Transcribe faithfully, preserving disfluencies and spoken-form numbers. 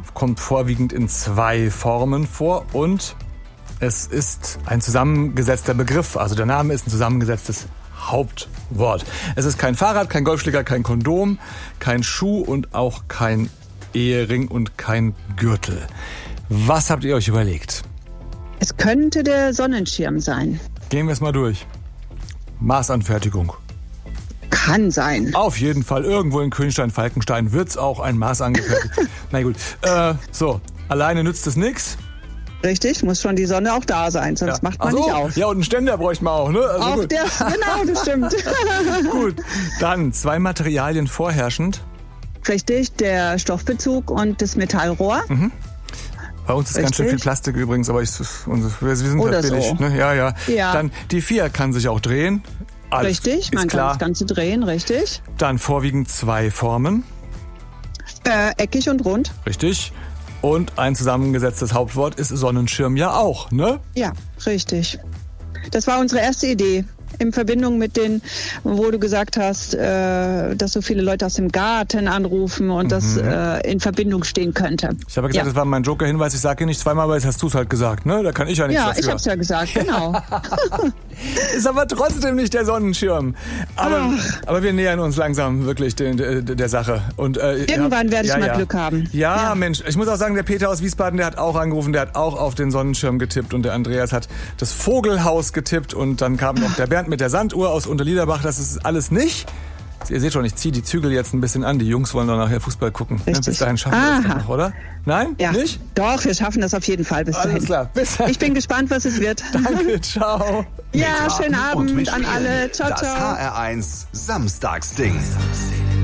kommt vorwiegend in zwei Formen vor und es ist ein zusammengesetzter Begriff. Also der Name ist ein zusammengesetztes Hauptwort. Es ist kein Fahrrad, kein Golfschläger, kein Kondom, kein Schuh und auch kein Ehering und kein Gürtel. Was habt ihr euch überlegt? Es könnte der Sonnenschirm sein. Gehen wir es mal durch. Maßanfertigung. Kann sein. Auf jeden Fall. Irgendwo in Königstein-Falkenstein wird es auch ein Maß angefertigt. Na gut. Äh, so, alleine nützt es nichts. Richtig, muss schon die Sonne auch da sein, sonst Ja. macht man Ach so, nicht auf. Ja, und einen Ständer bräuchte man auch, ne? Also auch gut. der, genau, das stimmt. Gut, dann zwei Materialien vorherrschend. Richtig, der Stoffbezug und das Metallrohr. Mhm. Bei uns ist Richtig. ganz schön viel Plastik übrigens, aber ich, wir, wir sind Oder halt billig. so. Ne? Ja, ja, Ja. Dann die vier kann sich auch drehen. Alles Richtig, man ist kann klar. das Ganze drehen, richtig. Dann vorwiegend zwei Formen. Äh, eckig und rund. Richtig. Und ein zusammengesetztes Hauptwort ist Sonnenschirm ja auch, ne? Ja, richtig. Das war unsere erste Idee. In Verbindung mit den, wo du gesagt hast, äh, dass so viele Leute aus dem Garten anrufen und mhm. das äh, in Verbindung stehen könnte. Ich habe gesagt, ja. das war mein Joker-Hinweis. Ich sage hier nicht zweimal, aber jetzt hast du es halt gesagt, ne? Da kann ich ja nichts ja, dafür. Ja, ich habe es ja gesagt, genau. Ist aber trotzdem nicht der Sonnenschirm. Aber, aber wir nähern uns langsam wirklich der, der, der Sache. Und, äh, Irgendwann habt, werde ich ja, mal ja. Glück haben. Ja, ja, Mensch. Ich muss auch sagen, der Peter aus Wiesbaden, der hat auch angerufen, der hat auch auf den Sonnenschirm getippt. Und der Andreas hat das Vogelhaus getippt. Und dann kam noch der Bernd mit der Sanduhr aus Unterliederbach. Das ist alles nicht. Ihr seht schon, ich ziehe die Zügel jetzt ein bisschen an. Die Jungs wollen doch nachher Fußball gucken. Richtig. Bis dahin schaffen wir das doch noch, oder? Nein? Ja. Nicht? Doch, wir schaffen das auf jeden Fall bis dahin. Alles klar. Bis dahin. Ich bin gespannt, was es wird. Danke, ciao. Ja, schönen Abend an alle. Ciao, das ciao. H R eins Samstagsding.